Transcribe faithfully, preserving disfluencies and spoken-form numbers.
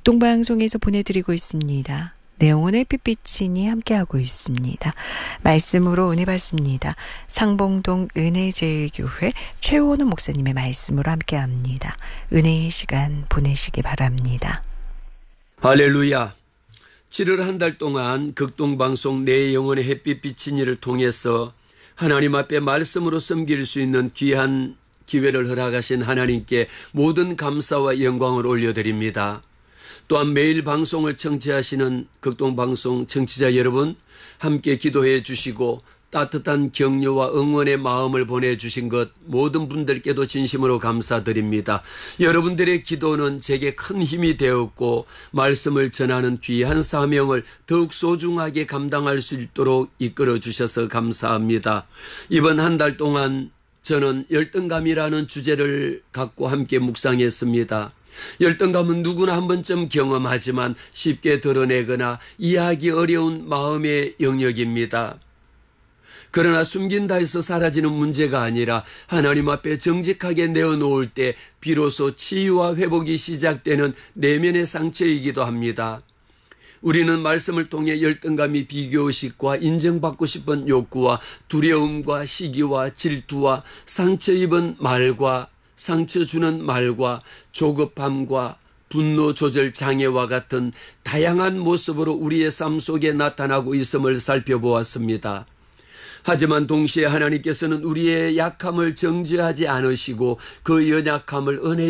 극동방송에서 보내드리고 있습니다. 내 영혼의 빛비치니 함께하고 있습니다. 말씀으로 은혜 받습니다. 상봉동 은혜제일교회 최원우 목사님의 말씀으로 함께합니다. 은혜의 시간 보내시기 바랍니다. 할렐루야. 칠월 한 달 동안 극동방송 내 영혼의 햇빛 비친 이를 통해서 하나님 앞에 말씀으로 섬길 수 있는 귀한 기회를 허락하신 하나님께 모든 감사와 영광을 올려드립니다. 또한 매일 방송을 청취하시는 극동방송 청취자 여러분, 함께 기도해 주시고 따뜻한 격려와 응원의 마음을 보내주신 것 모든 분들께도 진심으로 감사드립니다. 여러분들의 기도는 제게 큰 힘이 되었고 말씀을 전하는 귀한 사명을 더욱 소중하게 감당할 수 있도록 이끌어 주셔서 감사합니다. 이번 한 달 동안 저는 열등감이라는 주제를 갖고 함께 묵상했습니다. 열등감은 누구나 한 번쯤 경험하지만 쉽게 드러내거나 이해하기 어려운 마음의 영역입니다. 그러나 숨긴다 해서 사라지는 문제가 아니라 하나님 앞에 정직하게 내어놓을 때 비로소 치유와 회복이 시작되는 내면의 상처이기도 합니다. 우리는 말씀을 통해 열등감이 비교의식과 인정받고 싶은 욕구와 두려움과 시기와 질투와 상처 입은 말과 상처 주는 말과 조급함과 분노 조절 장애와 같은 다양한 모습으로 우리의 삶 속에 나타나고 있음을 살펴보았습니다. 하지만 동시에 하나님께서는 우리의 약함을 정죄하지 않으시고 그 연약함을 은혜